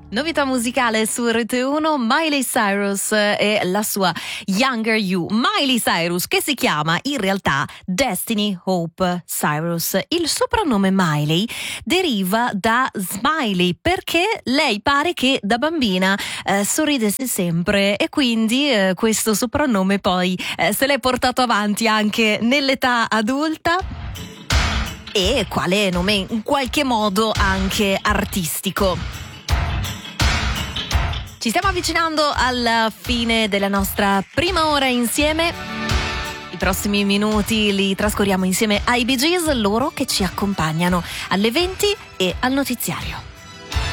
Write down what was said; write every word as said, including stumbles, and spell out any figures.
Novità musicale su R T uno, Miley Cyrus e la sua Younger You. Miley Cyrus, che si chiama in realtà Destiny Hope Cyrus. Il soprannome Miley deriva da Smiley, perché lei pare che da bambina eh, sorridesse sempre, e quindi eh, questo soprannome poi eh, se l'è portato avanti anche nell'età adulta. E quale nome in qualche modo anche artistico. Ci stiamo avvicinando alla fine della nostra prima ora insieme. I prossimi minuti li trascorriamo insieme ai Bee Gees, loro che ci accompagnano alle venti e al notiziario.